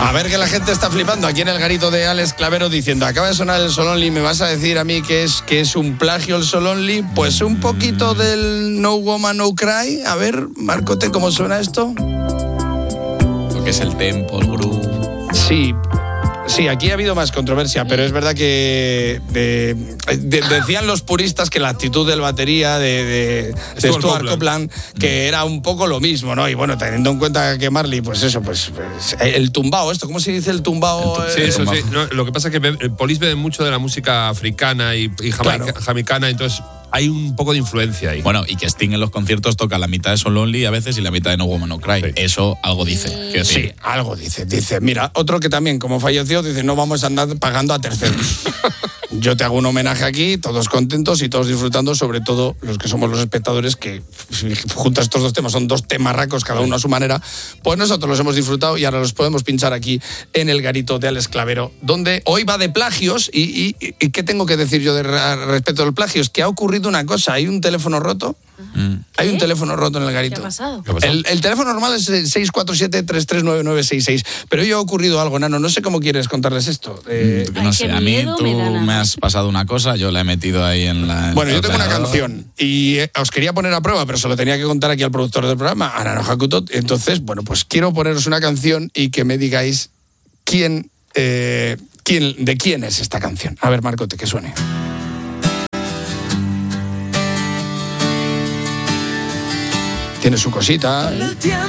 A ver que la gente está flipando aquí en el garito de Alex Clavero diciendo, acaba de sonar el Sol Only, ¿me vas a decir a mí que es un plagio el Sol Only? Pues un poquito del No Woman No Cry. A ver, Marcote, ¿cómo suena esto? Lo que es el tempo, el groove. Sí, aquí ha habido más controversia, pero es verdad que decían los puristas que la actitud del batería de Stuart Copeland, que era un poco lo mismo, ¿no? Y bueno, teniendo en cuenta que Marley, pues el tumbao, ¿cómo se dice el tumbao? Sí, eso sí. No, lo que pasa es que Police bebe mucho de la música africana y jamaicana, entonces hay un poco de influencia ahí. Bueno, y que Sting en los conciertos toca la mitad de Sol Only a veces y la mitad de No Woman No Cry. Sí. Eso algo dice. Sí, algo dice. Dice, mira, otro que también, como falleció, dice, no vamos a andar pagando a terceros. Yo te hago un homenaje aquí, todos contentos y todos disfrutando, sobre todo los que somos los espectadores, que junto a estos dos temas, son dos temarracos, cada uno a su manera, pues nosotros los hemos disfrutado y ahora los podemos pinchar aquí en el garito de Alex Clavero, donde hoy va de plagios y ¿qué tengo que decir yo respecto del plagio? Es que ha ocurrido una cosa, hay un teléfono roto. Hay un teléfono roto en el garito. ¿Qué ha pasado? El teléfono normal es 647-339966, pero hoy ha ocurrido algo, Nano, no sé cómo quieres contarles esto. No sé, a mí tú me has pasado una cosa, yo la he metido ahí en la... Bueno, yo tengo una canción y os quería poner a prueba, pero se lo tenía que contar aquí al productor del programa, a Nano Hakuto. Entonces, bueno, pues quiero poneros una canción y que me digáis de quién es esta canción. A ver, Marcote, que suene. Tiene su cosita.